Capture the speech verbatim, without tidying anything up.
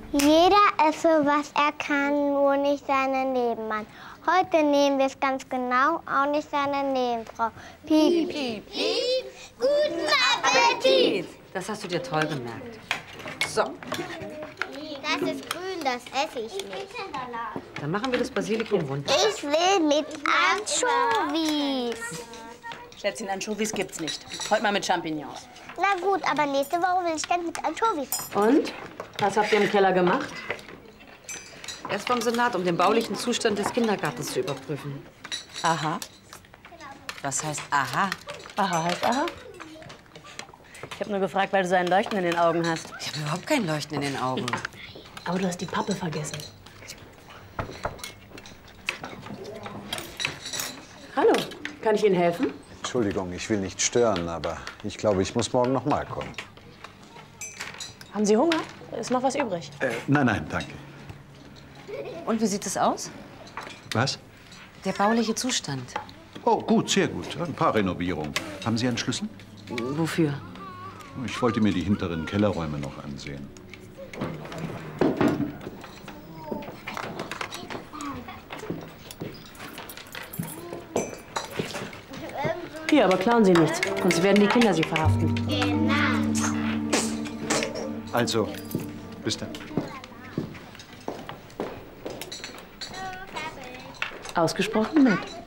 Jeder esse, was er kann, nur nicht seinen Nebenmann. Heute nehmen wir es ganz genau, auch nicht seine Nebenfrau. Piep, piep, piep, guten Appetit! Das hast du dir toll gemerkt. So. Das ist grün, das esse ich nicht. Dann machen wir das Basilikum runter. Ich will mit Anchovies. Schätzchen, Anchovies gibt's nicht. Heute mal mit Champignons. Na gut, aber nächste Woche will ich dann mit Anchovies. Und? Was habt ihr im Keller gemacht? Erst vom Senat, um den baulichen Zustand des Kindergartens zu überprüfen. Aha. Was heißt aha? Aha heißt aha. Ich habe nur gefragt, weil du so ein Leuchten in den Augen hast. Ich habe überhaupt kein Leuchten in den Augen. Aber du hast die Pappe vergessen. Hallo, kann ich Ihnen helfen? Entschuldigung, ich will nicht stören, aber ich glaube, ich muss morgen noch mal kommen. Haben Sie Hunger? Ist noch was übrig? Äh, nein, nein, danke. Und wie sieht es aus? Was? Der bauliche Zustand. Oh, gut, sehr gut. Ein paar Renovierungen. Haben Sie einen Schlüssel? Wofür? Ich wollte mir die hinteren Kellerräume noch ansehen. Hier, aber klauen Sie nichts, sonst werden die Kinder Sie verhaften. Genau. Also, bis dann. Ausgesprochen nett.